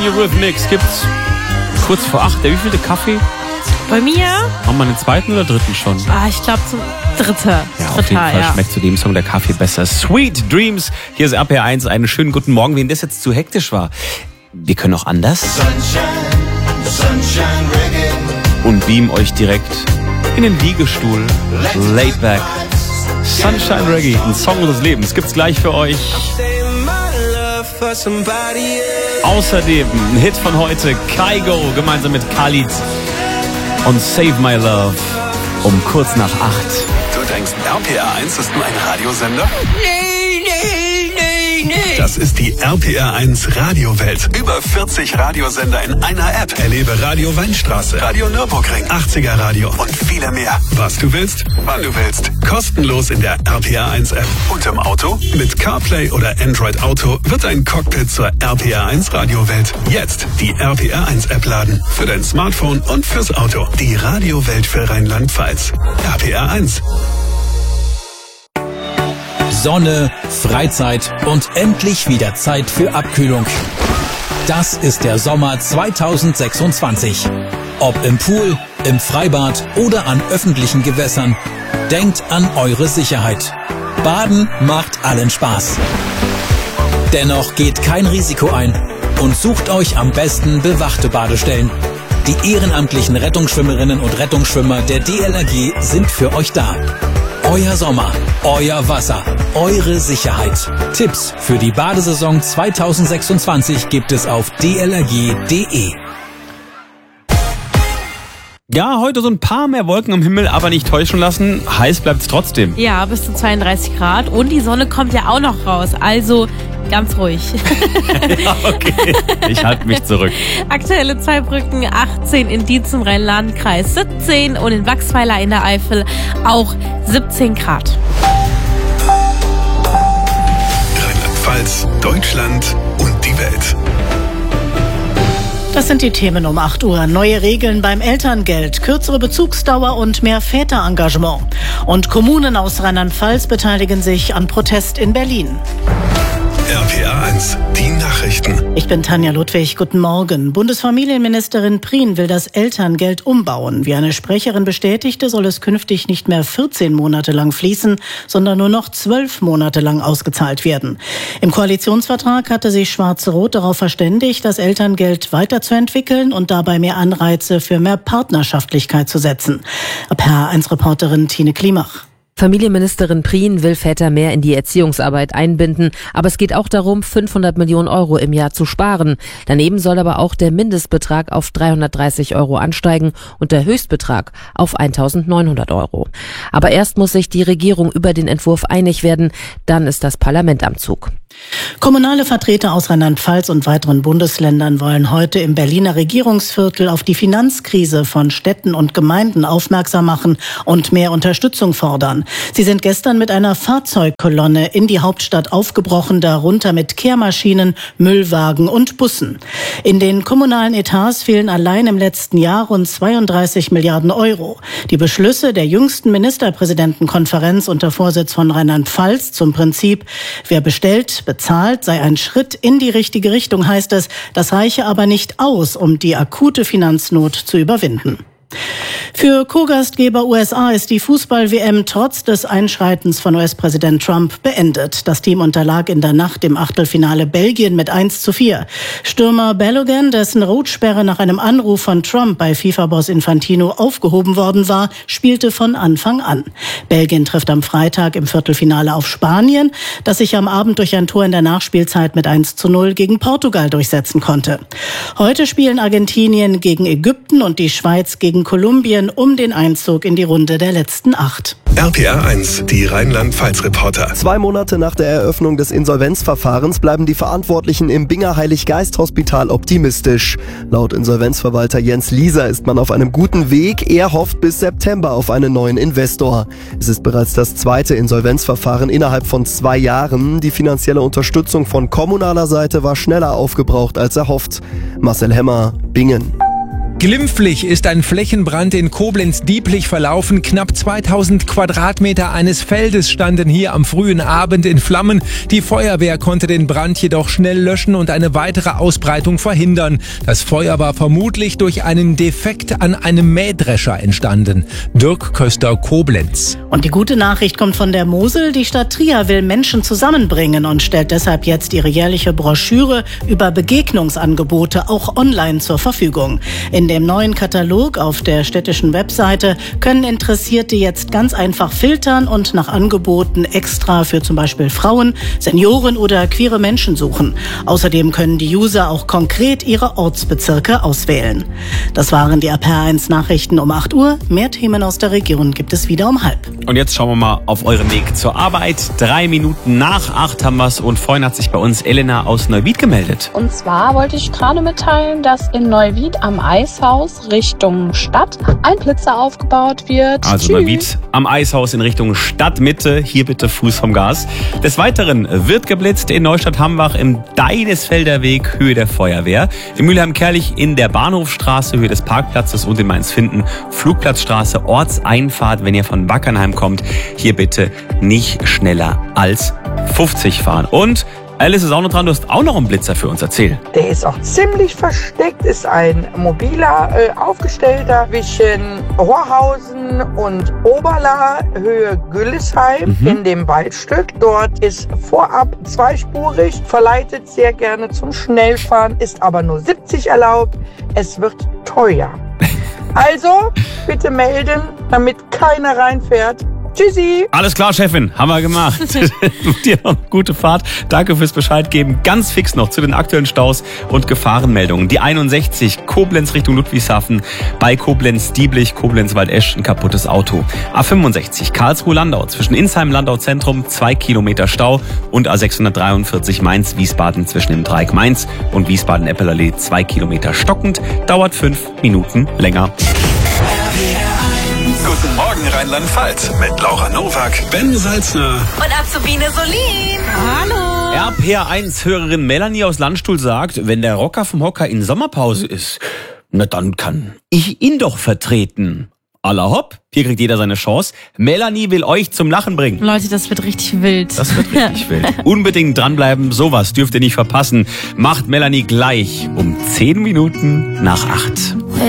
Eurythmics gibt's kurz vor 8. Der wievielte Kaffee? Bei mir? Haben wir den zweiten oder dritten schon? Ich glaube zum dritten. Ja, auf jeden Fall schmeckt zu dem Song der Kaffee besser. Sweet Dreams. Hier ist RPR 1. Einen schönen guten Morgen. Wenn das jetzt zu hektisch war, wir können auch anders. Sunshine Reggae. Und beamen euch direkt in den Liegestuhl. Laid back. Sunshine Reggae, ein Song unseres Lebens. Gibt's gleich für euch. Außerdem ein Hit von heute. Kygo gemeinsam mit Khalid. Und Save My Love um kurz nach 8. Du denkst, RPR 1 ist nur ein Radiosender? Nee. Das ist die RPR 1 Radiowelt. Über 40 Radiosender in einer App. Erlebe Radio Weinstraße, Radio Nürburgring, 80er Radio und viele mehr. Was du willst, wann du willst. Kostenlos in der RPR 1 App. Und im Auto? Mit CarPlay oder Android Auto wird ein Cockpit zur RPR 1 Radiowelt. Jetzt die RPR 1 App laden. Für dein Smartphone und fürs Auto. Die Radiowelt für Rheinland-Pfalz. RPR 1. Sonne, Freizeit und endlich wieder Zeit für Abkühlung. Das ist der Sommer 2026. Ob im Pool, im Freibad oder an öffentlichen Gewässern, denkt an eure Sicherheit. Baden macht allen Spaß. Dennoch geht kein Risiko ein und sucht euch am besten bewachte Badestellen. Die ehrenamtlichen Rettungsschwimmerinnen und Rettungsschwimmer der DLRG sind für euch da. Euer Sommer, euer Wasser, eure Sicherheit. Tipps für die Badesaison 2026 gibt es auf dlrg.de. Ja, heute so ein paar mehr Wolken am Himmel, aber nicht täuschen lassen. Heiß bleibt's trotzdem. Ja, bis zu 32 Grad. Und die Sonne kommt ja auch noch raus. Also ganz ruhig. Ja, okay. Ich halte mich zurück. Aktuelle Zweibrücken 18, in Dietz im Rhein-Lahn-Kreis 17 und in Wachsweiler in der Eifel auch 17 Grad. Rheinland-Pfalz, Deutschland und die Welt. Das sind die Themen um 8 Uhr. Neue Regeln beim Elterngeld, kürzere Bezugsdauer und mehr Väterengagement. Und Kommunen aus Rheinland-Pfalz beteiligen sich an Protest in Berlin. RPR 1, die Nachrichten. Ich bin Tanja Ludwig, guten Morgen. Bundesfamilienministerin Prien will das Elterngeld umbauen. Wie eine Sprecherin bestätigte, soll es künftig nicht mehr 14 Monate lang fließen, sondern nur noch 12 Monate lang ausgezahlt werden. Im Koalitionsvertrag hatte sich Schwarz-Rot darauf verständigt, das Elterngeld weiterzuentwickeln und dabei mehr Anreize für mehr Partnerschaftlichkeit zu setzen. RPR1-Reporterin Tine Klimach. Familienministerin Prien will Väter mehr in die Erziehungsarbeit einbinden, aber es geht auch darum, 500 Millionen Euro im Jahr zu sparen. Daneben soll aber auch der Mindestbetrag auf 330 Euro ansteigen und der Höchstbetrag auf 1.900 Euro. Aber erst muss sich die Regierung über den Entwurf einig werden, dann ist das Parlament am Zug. Kommunale Vertreter aus Rheinland-Pfalz und weiteren Bundesländern wollen heute im Berliner Regierungsviertel auf die Finanzkrise von Städten und Gemeinden aufmerksam machen und mehr Unterstützung fordern. Sie sind gestern mit einer Fahrzeugkolonne in die Hauptstadt aufgebrochen, darunter mit Kehrmaschinen, Müllwagen und Bussen. In den kommunalen Etats fehlen allein im letzten Jahr rund 32 Milliarden Euro. Die Beschlüsse der jüngsten Ministerpräsidentenkonferenz unter Vorsitz von Rheinland-Pfalz zum Prinzip, wer bestellt, bezahlt, sei ein Schritt in die richtige Richtung, heißt es. Das reiche aber nicht aus, um die akute Finanznot zu überwinden. Für Co-Gastgeber USA ist die Fußball-WM trotz des Einschreitens von US-Präsident Trump beendet. Das Team unterlag in der Nacht im Achtelfinale Belgien mit 1:4. Stürmer Balogun, dessen Rotsperre nach einem Anruf von Trump bei FIFA-Boss Infantino aufgehoben worden war, spielte von Anfang an. Belgien trifft am Freitag im Viertelfinale auf Spanien, das sich am Abend durch ein Tor in der Nachspielzeit mit 1:0 gegen Portugal durchsetzen konnte. Heute spielen Argentinien gegen Ägypten und die Schweiz gegen Kolumbien um den Einzug in die Runde der letzten 8. RPR 1, die Rheinland-Pfalz-Reporter. 2 Monate nach der Eröffnung des Insolvenzverfahrens bleiben die Verantwortlichen im Binger Heilig-Geist-Hospital optimistisch. Laut Insolvenzverwalter Jens Lieser ist man auf einem guten Weg. Er hofft bis September auf einen neuen Investor. Es ist bereits das 2. Insolvenzverfahren innerhalb von 2 Jahren. Die finanzielle Unterstützung von kommunaler Seite war schneller aufgebraucht als erhofft. Marcel Hemmer, Bingen. Glimpflich ist ein Flächenbrand in Koblenz-Dieblich verlaufen. Knapp 2000 Quadratmeter eines Feldes standen hier am frühen Abend in Flammen. Die Feuerwehr konnte den Brand jedoch schnell löschen und eine weitere Ausbreitung verhindern. Das Feuer war vermutlich durch einen Defekt an einem Mähdrescher entstanden. Dirk Köster, Koblenz. Und die gute Nachricht kommt von der Mosel. Die Stadt Trier will Menschen zusammenbringen und stellt deshalb jetzt ihre jährliche Broschüre über Begegnungsangebote auch online zur Verfügung. In dem neuen Katalog auf der städtischen Webseite können Interessierte jetzt ganz einfach filtern und nach Angeboten extra für zum Beispiel Frauen, Senioren oder queere Menschen suchen. Außerdem können die User auch konkret ihre Ortsbezirke auswählen. Das waren die RPR1 Nachrichten um 8 Uhr. Mehr Themen aus der Region gibt es wieder um 7:30. Und jetzt schauen wir mal auf euren Weg zur Arbeit. 3 Minuten nach 8 haben wir's und vorhin hat sich bei uns Elena aus Neuwied gemeldet. Und zwar wollte ich gerade mitteilen, dass in Neuwied am Eishaus Richtung Stadt ein Blitzer aufgebaut wird. Also Tschüss. Neuwied am Eishaus in Richtung Stadtmitte. Hier bitte Fuß vom Gas. Des Weiteren wird geblitzt in Neustadt-Hambach im Deinesfelder Weg, Höhe der Feuerwehr. In Mülheim-Kerlich in der Bahnhofstraße, Höhe des Parkplatzes und in Mainz-Finden, Flugplatzstraße, Ortseinfahrt, wenn ihr von Wackernheim kommt. Hier bitte nicht schneller als 50 fahren. Und Alice ist auch noch dran, du hast auch noch einen Blitzer für uns, erzähl. Der ist auch ziemlich versteckt, ist ein mobiler aufgestellter zwischen Horhausen und Oberla, Höhe Güllesheim in dem Waldstück. Dort ist vorab zweispurig, verleitet sehr gerne zum Schnellfahren, ist aber nur 70 erlaubt. Es wird teuer. Also bitte melden, damit keiner reinfährt. Tschüssi. Alles klar, Chefin, haben wir gemacht. Dir noch eine gute Fahrt. Danke fürs Bescheid geben. Ganz fix noch zu den aktuellen Staus und Gefahrenmeldungen. Die 61 Koblenz Richtung Ludwigshafen, bei Koblenz-Dieblich, Koblenz-Waldesch ein kaputtes Auto. A65 Karlsruhe-Landau zwischen Insheim-Landau Zentrum 2 Kilometer Stau und A643 Mainz-Wiesbaden zwischen dem Dreieck Mainz und Wiesbaden-Eppelallee 2 Kilometer stockend, dauert 5 Minuten länger. Guten Morgen Rheinland-Pfalz mit Laura Nowak, Ben Salzner Und Azubine Solin. Hallo. RPR1-Hörerin Melanie aus Landstuhl sagt, wenn der Rocker vom Hocker in Sommerpause ist, na dann kann ich ihn doch vertreten. Alla hopp, hier kriegt jeder seine Chance. Melanie will euch zum Lachen bringen. Leute, das wird richtig wild. Das wird richtig wild. Unbedingt dranbleiben, sowas dürft ihr nicht verpassen. Macht Melanie gleich um 10 Minuten nach 8.